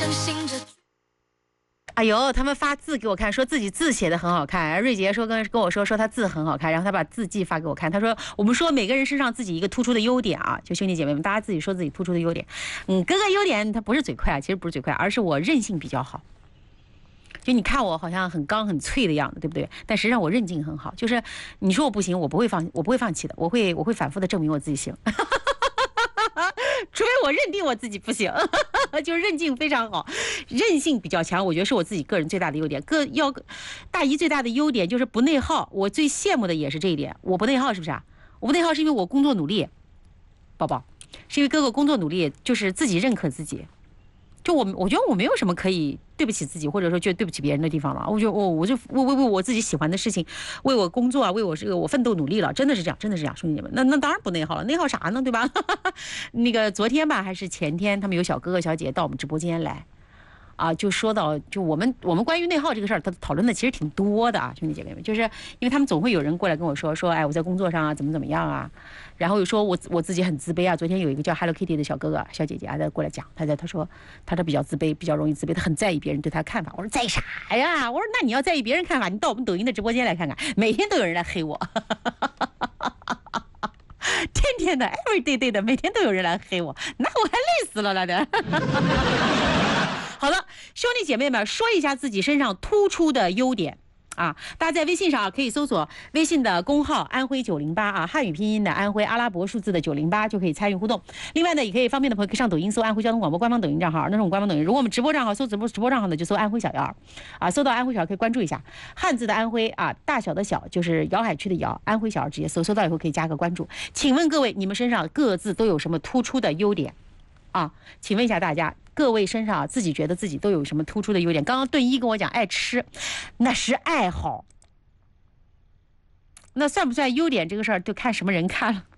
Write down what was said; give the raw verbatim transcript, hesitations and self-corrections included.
哎呦，他们发字给我看，说自己字写的很好看。瑞杰说跟跟我说说他字很好看，然后他把字迹发给我看。他说我们说每个人身上自己一个突出的优点啊，就兄弟姐妹们，大家自己说自己突出的优点。嗯，哥哥优点他不是嘴快啊，其实不是嘴快，而是我韧性比较好。就你看我好像很刚很脆的样子，对不对？但实际上我韧劲很好，就是你说我不行，我不会放，我不会放弃的，我会我会反复的证明我自己行。除非我认定我自己不行，就是韧劲非常好，韧性比较强，我觉得是我自己个人最大的优点。个要大姨最大的优点就是不内耗，我最羡慕的也是这一点。我不内耗是不是啊？我不内耗是因为我工作努力，宝宝，是因为哥哥工作努力，就是自己认可自己。就我我觉得我没有什么可以对不起自己，或者说觉得对不起别人的地方了。我就我我就为为为我自己喜欢的事情，为我工作啊，为我这个我奋斗努力了，真的是这样，真的是这样，兄弟们。那那当然不内耗了，内耗啥呢，对吧？那个昨天吧，还是前天，他们有小哥哥小姐姐到我们直播间来。啊，就说到就我们我们关于内耗这个事儿，他讨论的其实挺多的啊，兄弟姐妹们，就是因为他们总会有人过来跟我说说，哎，我在工作上啊怎么怎么样啊，然后又说我我自己很自卑啊。昨天有一个叫 Hello Kitty 的小哥哥小姐姐啊，在过来讲，他在他说他他比较自卑，比较容易自卑，他很在意别人对他的看法。我说在意啥呀？我说那你要在意别人看法，你到我们抖音的直播间来看看，每天都有人来黑我。天天的 every day day 的，每天都有人来黑我，那我还累死了了的。好了，兄弟姐妹们，说一下自己身上突出的优点啊！大家在微信上啊可以搜索微信的公号安徽九零八啊，汉语拼音的安徽，阿拉伯数字的九零八就可以参与互动。另外呢，也可以方便的朋友可以上抖音搜安徽交通广播官方抖音账号，那是我们官方抖音。如果我们直播账号搜直播直播账号呢，就搜安徽小姚啊，搜到安徽小姚可以关注一下。汉字的安徽啊，大小的小就是瑶海区的瑶，安徽小姚直接搜，搜到以后可以加个关注。请问各位，你们身上各自都有什么突出的优点啊？请问一下大家。各位身上、啊、自己觉得自己都有什么突出的优点？刚刚顿一跟我讲爱吃，那是爱好，那算不算优点？这个事儿就看什么人看了。